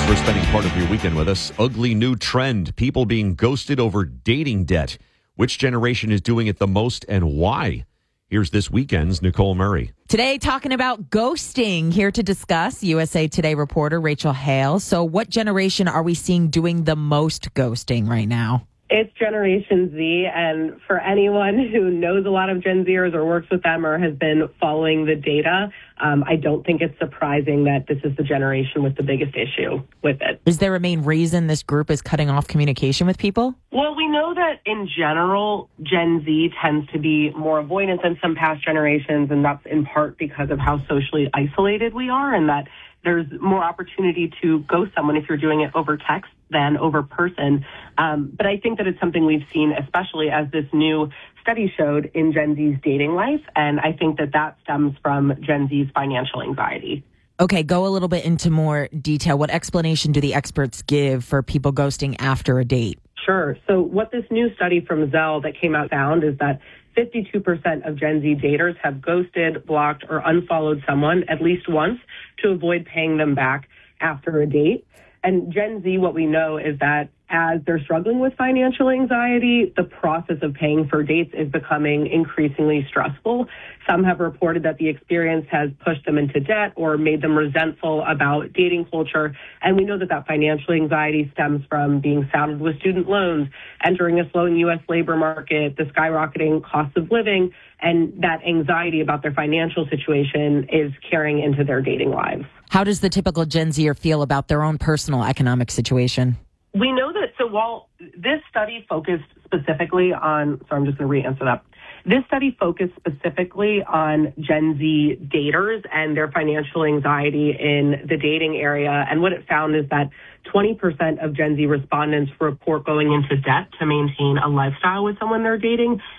For spending part of your weekend with us. Ugly new trend. People being ghosted over dating debt. Which generation is doing it the most and why? Here's this weekend's Nicole Murray. Today, talking about ghosting. Here to discuss, USA Today reporter Rachel Hale. So what generation are we seeing doing the most ghosting right now? It's Generation Z, and for anyone who knows a lot of Gen Zers or works with them or has been following the data, I don't think it's surprising that this is the generation with the biggest issue with it. Is there a main reason this group is cutting off communication with people? Well, we know that in general, Gen Z tends to be more avoidant than some past generations, and that's in part because of how socially isolated we are and that there's more opportunity to ghost someone if you're doing it over text than over person. But I think that it's something we've seen, especially as this new study showed in Gen Z's dating life. And I think that that stems from Gen Z's financial anxiety. Okay, go a little bit into more detail. What explanation do the experts give for people ghosting after a date? Sure. So what this new study from Zell that came out found is that 52% of Gen Z daters have ghosted, blocked, or unfollowed someone at least once to avoid paying them back after a date. And Gen Z, what we know is that as they're struggling with financial anxiety, the process of paying for dates is becoming increasingly stressful. Some have reported that the experience has pushed them into debt or made them resentful about dating culture. And we know that that financial anxiety stems from being saddled with student loans, entering a slowing U.S. labor market, the skyrocketing cost of living, and that anxiety about their financial situation is carrying into their dating lives. How does the typical Gen Zer feel about their own personal economic situation? We know that, so while this study focused specifically on, so I'm just going to re-answer that. This study focused specifically on Gen Z daters and their financial anxiety in the dating area. And what it found is that 20% of Gen Z respondents report going into debt to maintain a lifestyle with someone they're dating.